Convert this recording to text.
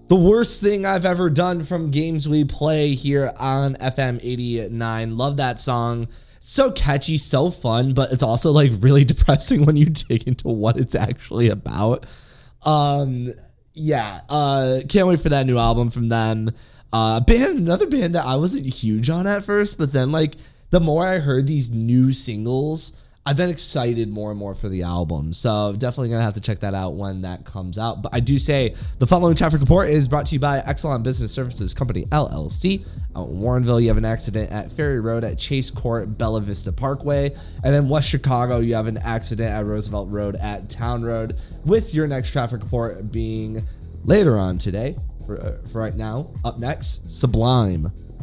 The worst thing I've ever done from Games We Play here on FM 89. Love that song. So catchy, so fun, but it's also like really depressing when you dig into what it's actually about. Can't wait for that new album from them. Another band that I wasn't huge on at first, but then like the more I heard these new singles, I've been excited more and more for the album. So definitely going to have to check that out when that comes out. But I do say the following traffic report is brought to you by Exelon Business Services Company, LLC. Out in Warrenville, you have an accident at Ferry Road at Chase Court, Bella Vista Parkway. And then West Chicago, you have an accident at Roosevelt Road at Town Road, with your next traffic report being later on today. For right now, up next, Sublime.